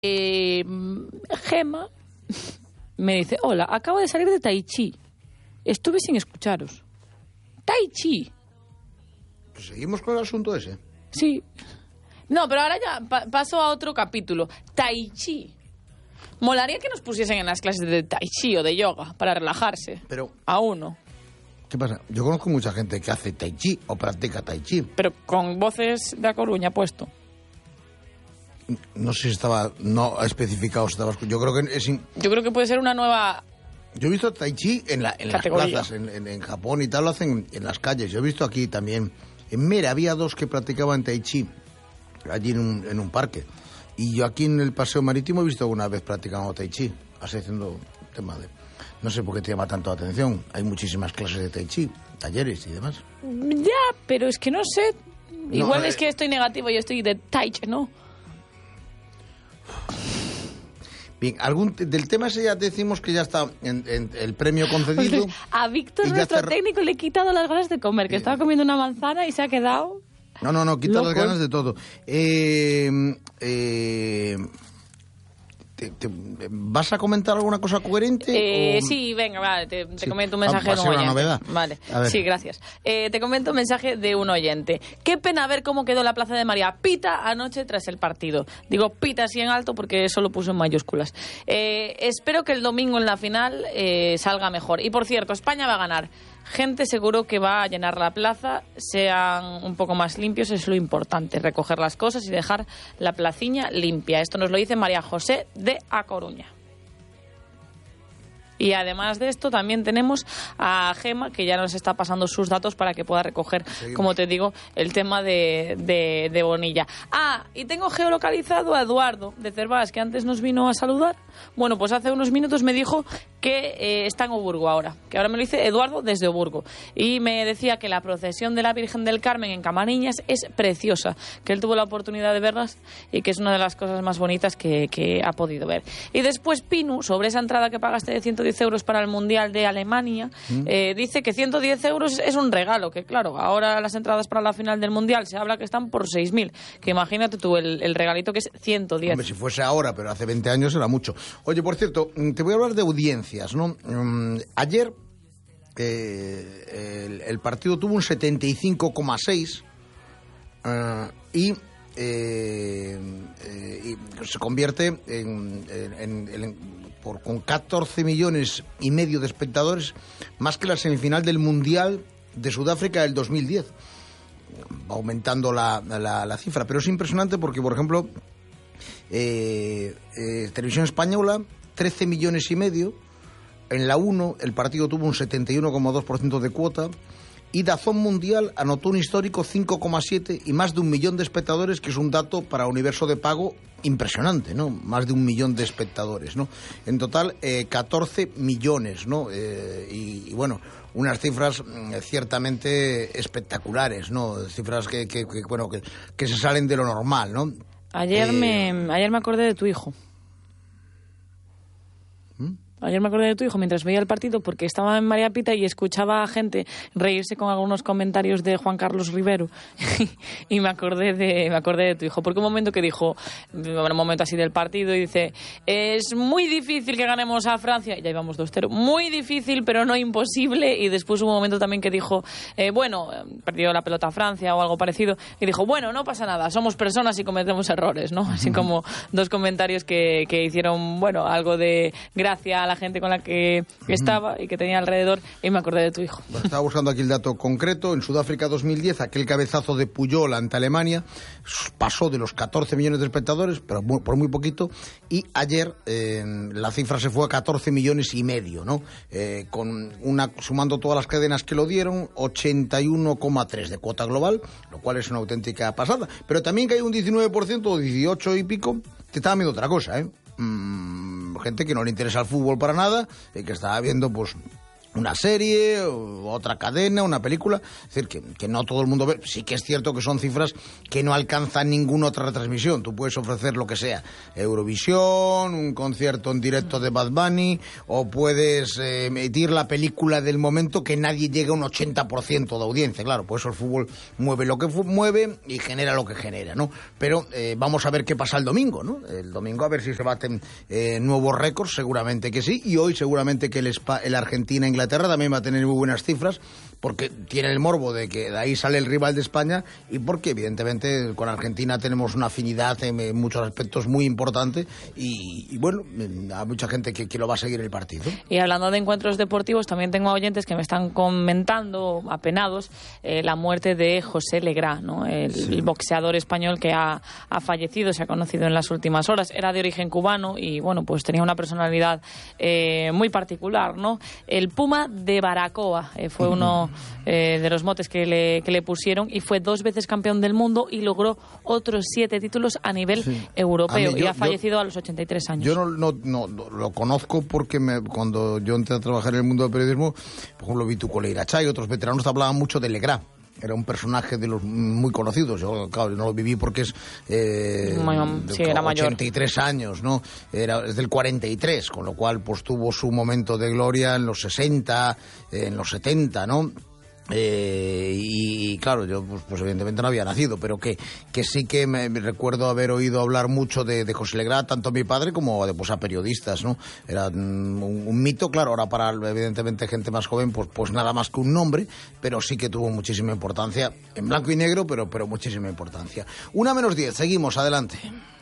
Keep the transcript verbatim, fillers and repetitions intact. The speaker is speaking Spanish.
Eh, Gema me dice: hola, acabo de salir de Tai Chi. Estuve sin escucharos. Tai Chi. Pues seguimos con el asunto ese. Sí. No, pero ahora ya pa paso a otro capítulo. Tai Chi. Molaría que nos pusiesen en las clases de Tai Chi o de yoga para relajarse. Pero a uno. ¿Qué pasa? Yo conozco mucha gente que hace Tai Chi o practica Tai Chi. Pero con voces de A Coruña puesto. No sé si estaba no especificado. Estaba, yo creo que es. In... Yo creo que puede ser una nueva. Yo he visto Tai Chi en, la, en las plazas, en, en, en Japón y tal, lo hacen en las calles. Yo he visto aquí también. En Mera había dos que practicaban Tai Chi, allí en un, en un parque. Y yo aquí en el Paseo Marítimo he visto alguna vez practicando Tai Chi, así haciendo tema de... No sé por qué te llama tanto la atención. Hay muchísimas clases de Tai Chi, talleres y demás. Ya, pero es que no sé. Igual no, es eh... que estoy negativo y estoy de Tai Chi, ¿no? Bien, algún del tema ese ya decimos que ya está en, en el premio concedido. A Víctor, nuestro está... técnico, le he quitado las ganas de comer, que eh... estaba comiendo una manzana y se ha quedado... No, no, no, quita loco. Las ganas de todo. Eh, eh, te, te, ¿Vas a comentar alguna cosa coherente? Eh, o... Sí, venga, vale, te, te sí. comento un mensaje ¿Va, de va un oyente. Una novedad? Vale, sí, gracias. Eh, te comento un mensaje de un oyente. Qué pena ver cómo quedó la Plaza de María Pita anoche tras el partido. Digo Pita así en alto porque eso lo puso en mayúsculas. Eh, espero que el domingo en la final eh, salga mejor. Y por cierto, España va a ganar. Gente seguro que va a llenar la plaza, sean un poco más limpios, es lo importante, recoger las cosas y dejar la placiña limpia. Esto nos lo dice María José de A Coruña. Y además de esto también tenemos a Gema, que ya nos está pasando sus datos para que pueda recoger, Seguimos. como te digo, el tema de, de, de Bonilla. Ah, y tengo geolocalizado a Eduardo de Cervás, que antes nos vino a saludar. Bueno, pues hace unos minutos me dijo que eh, está en Oburgo ahora, que ahora me lo dice Eduardo desde Oburgo. Y me decía que la procesión de la Virgen del Carmen en Camariñas es preciosa, que él tuvo la oportunidad de verlas y que es una de las cosas más bonitas que, que ha podido ver. Y después Pinu, sobre esa entrada que pagaste de ciento diez euros para el Mundial de Alemania, ¿Mm? eh, dice que ciento diez euros es un regalo, que claro, ahora las entradas para la final del Mundial se habla que están por seis mil, que imagínate tú el, el regalito que es ciento diez. Hombre, si fuese ahora, pero hace veinte años era mucho. Oye, por cierto, te voy a hablar de audiencias, ¿no? Um, ayer eh, el, el partido tuvo un setenta y cinco coma seis uh, y, eh, eh, y se convierte en... en, en, en Por, con catorce millones y medio de espectadores, más que la semifinal del Mundial de Sudáfrica del dos mil diez. Va aumentando la, la, la cifra, pero es impresionante porque, por ejemplo, eh, eh, Televisión Española, trece millones y medio, en la uno el partido tuvo un setenta y uno coma dos por ciento de cuota, y Dazón Mundial anotó un histórico cinco coma siete y más de un millón de espectadores, que es un dato para Universo de Pago impresionante, ¿no? Más de un millón de espectadores, ¿no? En total, eh, catorce millones, ¿no? Eh, y, y bueno, unas cifras eh, ciertamente espectaculares, ¿no? Cifras que, que, que bueno, que, que se salen de lo normal, ¿no? Ayer, eh... me, ayer me acordé de tu hijo. ¿Mm? Ayer me acordé de tu hijo mientras veía el partido porque estaba en María Pita y escuchaba a gente reírse con algunos comentarios de Juan Carlos Rivero y me acordé de me acordé de tu hijo porque un momento que dijo, un momento así del partido, y dice: es muy difícil que ganemos a Francia, y ya íbamos dos cero, muy difícil pero no imposible, y después hubo un momento también que dijo, eh, bueno, perdió la pelota a Francia o algo parecido, y dijo, bueno, no pasa nada, somos personas y cometemos errores, ¿no? Así como dos comentarios que, que hicieron, bueno, algo de gracia a la gente con la que estaba y que tenía alrededor, y me acordé de tu hijo. Bueno, estaba buscando aquí el dato concreto. En Sudáfrica dos mil diez, aquel cabezazo de Puyol ante Alemania pasó de los catorce millones de espectadores, pero muy, por muy poquito, y ayer eh, la cifra se fue a catorce millones y medio, ¿no? Eh, con una, sumando todas las cadenas que lo dieron, ochenta y uno coma tres de cuota global, lo cual es una auténtica pasada. Pero también que hay un diecinueve por ciento o dieciocho y pico que estaba viendo otra cosa, ¿eh? Mm, gente que no le interesa el fútbol para nada y que estaba viendo, pues, una serie, otra cadena, una película. Es decir, que, que no todo el mundo ve. Sí que es cierto que son cifras que no alcanzan ninguna otra retransmisión. Tú puedes ofrecer lo que sea, Eurovisión, un concierto en directo de Bad Bunny, o puedes eh, emitir la película del momento que nadie llega a un ochenta por ciento de audiencia. Claro, pues eso el fútbol mueve lo que fu- mueve y genera lo que genera, ¿no? Pero eh, vamos a ver qué pasa el domingo, ¿no? El domingo a ver si se baten eh, nuevos récords, seguramente que sí, y hoy seguramente que el, Spa- el Argentina-Inglaterra Inglaterra también va a tener muy buenas cifras, porque tiene el morbo de que de ahí sale el rival de España, y porque evidentemente con Argentina tenemos una afinidad en muchos aspectos muy importante, y, y bueno, hay mucha gente que, que lo va a seguir el partido. Y hablando de encuentros deportivos, también tengo oyentes que me están comentando, apenados, eh, la muerte de José Legrá, ¿no? el, sí. el boxeador español que ha, ha fallecido, se ha conocido en las últimas horas. Era de origen cubano y bueno, pues tenía una personalidad eh, muy particular, ¿no? El Puma de Baracoa eh, fue uno eh, de los motes que le, que le pusieron, y fue dos veces campeón del mundo y logró otros siete títulos a nivel sí. europeo. Mí, yo, y ha fallecido yo, a los ochenta y tres años. Yo no, no, no, no lo conozco porque me, cuando yo entré a trabajar en el mundo del periodismo, por ejemplo, Vitu Coleirachá y otros veteranos hablaban mucho de Legrá. Era un personaje de los muy conocidos. Yo, claro, no lo viví porque es eh, sí, era mayor. ochenta y tres años, ¿no? Era es del cuarenta y tres, con lo cual pues tuvo su momento de gloria en los sesenta, eh, en los setenta, ¿no? Eh, y, y claro, yo pues, pues evidentemente no había nacido, pero que, que sí que me, me recuerdo haber oído hablar mucho de, de José Legrá, tanto a mi padre como a, pues, a periodistas, ¿no? Era un, un mito, claro, ahora para evidentemente gente más joven, pues, pues nada más que un nombre, pero sí que tuvo muchísima importancia, en blanco y negro, pero, pero muchísima importancia. Una menos diez, seguimos, adelante.